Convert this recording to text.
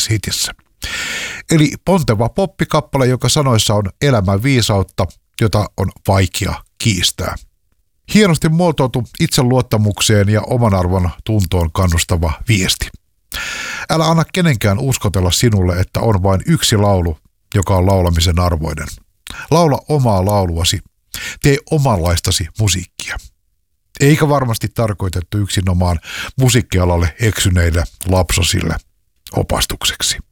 Greatest Hitissä. Eli ponteva poppikappale, joka sanoissa on elämän viisautta, jota on vaikea kiistää. Hienosti muotoiltu itseluottamukseen ja oman arvon tuntoon kannustava viesti. Älä anna kenenkään uskotella sinulle, että on vain yksi laulu, joka on laulamisen arvoinen. Laula omaa lauluasi. Tee omanlaistasi musiikkia. Eikä varmasti tarkoitettu yksinomaan musiikkialalle eksyneille lapsosille opastukseksi.